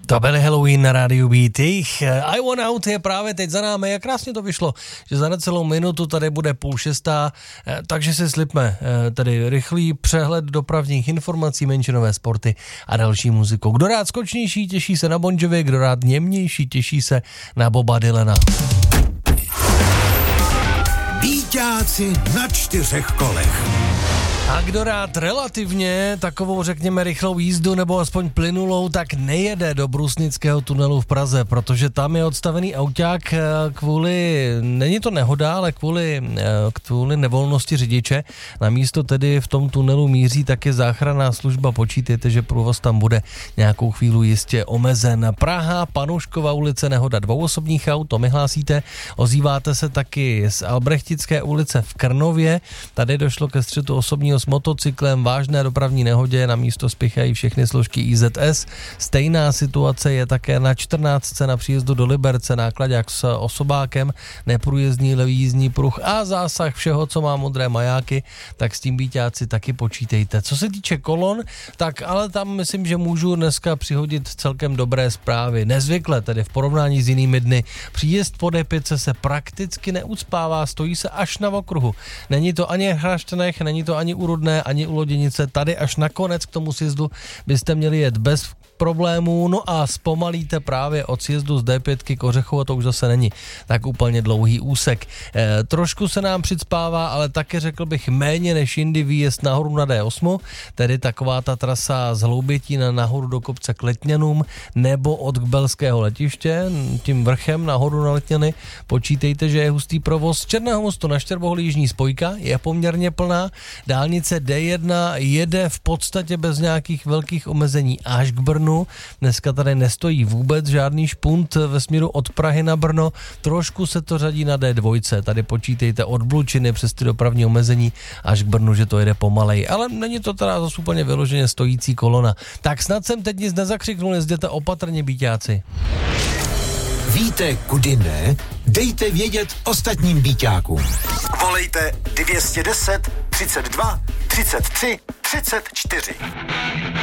To byly Halloween na rádiu Beat. I Want Out je právě teď za námi. Jak krásně to vyšlo, že za necelou minutu tady bude 5:30, takže si slibme tady rychlý přehled dopravních informací, menšinové sporty a další muziku. Kdo rád skočnější, těší se na Bon Jovi, kdo rád němnější, těší se na Boba Dylana. Bíťáci na 4 kolech. A kdo rád relativně takovou, řekněme, rychlou jízdu nebo aspoň plynulou, tak nejede do Brusnického tunelu v Praze, protože tam je odstavený auták kvůli, není to nehoda, ale kvůli nevolnosti řidiče. Na místo tedy v tom tunelu míří taky záchranná služba. Počítejte, že průvoz tam bude nějakou chvíli jistě omezen. Praha, Panuškova ulice, nehoda 2 osobních aut, to mi hlásíte. Ozýváte se taky z Albrechtické ulice v Krnově. Tady došlo ke střetu osobního s motocyklem, vážné dopravní nehodě, na místo spěchají všechny složky IZS. Stejná situace je také na 14. na příjezdu do Liberce, náklaďák s osobákem, neprůjezdný levý jízdní pruh a zásah všeho, co má modré majáky, tak s tím bíťáci taky počítejte. Co se týče kolon, tak ale tam myslím, že můžu dneska přihodit celkem dobré zprávy. Nezvykle tedy v porovnání s jinými dny. Příjezd po D5 se prakticky neucpává, stojí se až na okruhu. Není to ani v Chrašťanech, není to ani u Rudné, ani u Loděnice, tady až nakonec k tomu sjezdu byste měli jet bez problémů, no a zpomalíte právě od sjezdu z D5 k Ořechovu, a to už zase není tak úplně dlouhý úsek. Trošku se nám přicpává, ale taky řekl bych méně než jindy výjezd nahoru na D8, tedy taková ta trasa z Hloubětína nahoru do kopce k Letňanům nebo od Kbelského letiště, tím vrchem nahoru na Letňany. Počítejte, že je hustý provoz. Z Černého mostu na Štěrboholí jižní spojka je poměrně plná. Dálnice D1 jede v podstatě bez nějakých velkých omezení až k Brnu. Dneska tady nestojí vůbec žádný špunt ve směru od Prahy na Brno. Trošku se to řadí na D2. Tady počítejte od Blučiny přes ty dopravní omezení až k Brnu, že to jede pomalej. Ale není to teda zase úplně vyloženě stojící kolona. Tak snad jsem teď nic nezakřiknul, jezděte opatrně, bíťáci. Víte, kudy ne? Dejte vědět ostatním bíťákům. Volejte 210 32 33 34.